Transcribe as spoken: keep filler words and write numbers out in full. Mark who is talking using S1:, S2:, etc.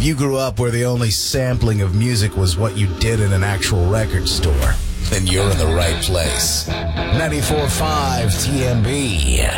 S1: If you grew up where the only sampling of music was what you did in an actual record store, then you're in the right place. ninety-four point five T M B.